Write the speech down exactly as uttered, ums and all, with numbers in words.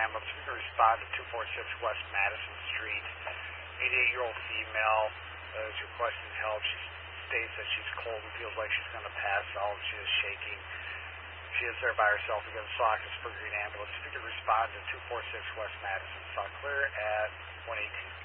Ambulance. You can respond to two forty-six West Madison Street. eighty-eight-year-old female uh, is requesting help. She states that she's cold and feels like she's going to pass out. She is shaking. She is there by herself. Again, Saucus for Green Ambulance. If you could respond to two forty-six West Madison. Saw clear at one eighteen.